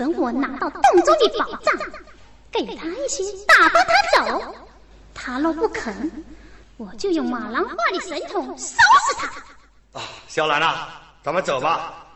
等我拿到洞中的宝藏，给他一些，打发他走。他若不肯，我就用马兰花的神通烧死他。 啊，小兰啊，咱们走吧。